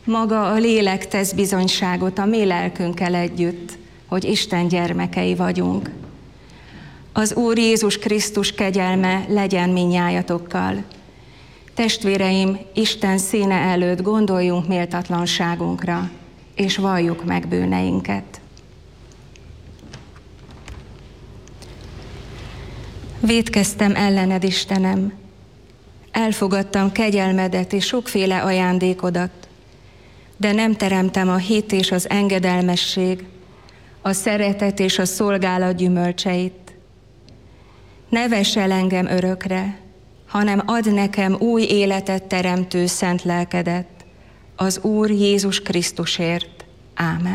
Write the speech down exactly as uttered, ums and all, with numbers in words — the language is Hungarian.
Maga a lélek tesz bizonyságot a mi lelkünkkel együtt, hogy Isten gyermekei vagyunk. Az Úr Jézus Krisztus kegyelme legyen mindnyájatokkal. Testvéreim, Isten színe előtt gondoljunk méltatlanságunkra, és valljuk meg bűneinket. Vétkeztem ellened, Istenem, elfogadtam kegyelmedet és sokféle ajándékodat, de nem teremtem a hit és az engedelmesség, a szeretet és a szolgálat gyümölcseit. Ne vess el engem örökre, hanem add nekem új életet teremtő szent lelkedet, az Úr Jézus Krisztusért. Ámen.